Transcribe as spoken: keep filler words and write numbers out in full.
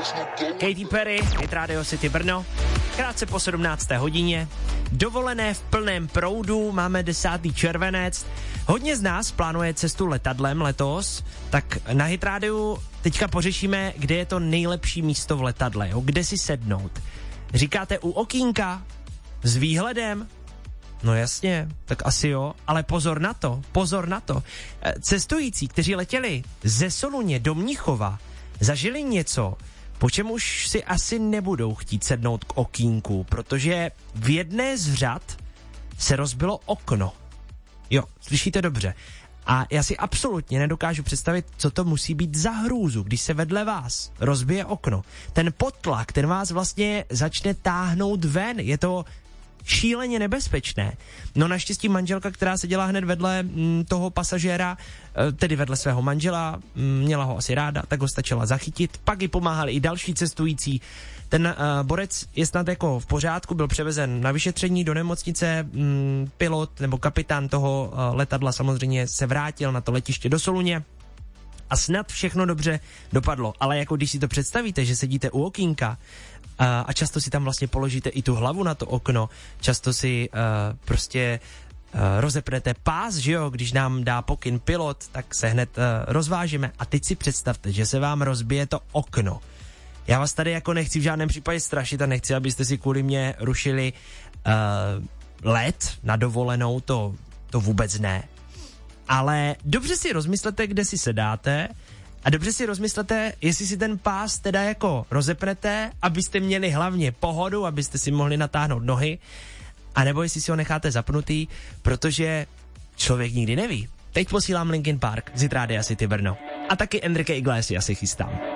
Katy Perry, Hit Radio City Brno, krátce po sedmnácté hodině, dovolené v plném proudu, máme desátý červenec, hodně z nás plánuje cestu letadlem letos, tak na Hit Radio teďka pořešíme, kde je to nejlepší místo v letadle, jo? Kde si sednout. Říkáte u okýnka, s výhledem? No jasně, tak asi jo, ale pozor na to, pozor na to. Cestující, kteří letěli ze Soluně do Mnichova, zažili něco, po čem už si asi nebudou chtít sednout k okýnku, protože v jedné z řad se rozbilo okno. Jo, slyšíte dobře. A já si absolutně nedokážu představit, co to musí být za hrůzu, když se vedle vás rozbije okno. Ten potlak, ten vás vlastně začne táhnout ven, je to šíleně nebezpečné. No naštěstí manželka, která seděla hned vedle m, toho pasažéra, tedy vedle svého manžela, m, měla ho asi ráda, tak ho stačila zachytit, pak ji pomáhali i další cestující. Ten uh, borec je snad jako v pořádku, byl převezen na vyšetření do nemocnice, m, pilot nebo kapitán toho uh, letadla samozřejmě se vrátil na to letiště do Soluně a snad všechno dobře dopadlo, ale jako když si to představíte, že sedíte u okýnka a, a často si tam vlastně položíte i tu hlavu na to okno, často si uh, prostě uh, rozepnete pás, že jo, když nám dá pokyn pilot, tak se hned uh, rozvážeme a teď si představte, že se vám rozbije to okno. Já vás tady jako nechci v žádném případě strašit a nechci, abyste si kvůli mě rušili uh, let na dovolenou, to, to vůbec ne. Ale dobře si rozmyslete, kde si sedáte a dobře si rozmyslete, jestli si ten pás teda jako rozepnete, abyste měli hlavně pohodu, abyste si mohli natáhnout nohy, anebo jestli si ho necháte zapnutý, protože člověk nikdy neví. Teď posílám Linkin Park z Hit Rádia City Brno. A taky Enrique Iglesias si chystám.